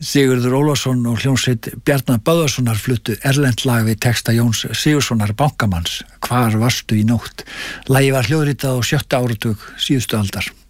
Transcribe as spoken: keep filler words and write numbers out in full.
Sigurður Ólafsson og hljómsveit Bjarna Böðvarssonar fluttu erlent lag við texta Jóns Sigurðssonar bankamanns, Hvar varstu í nótt. Lagið var hljóðritað á sjötta áratug síðustu aldar.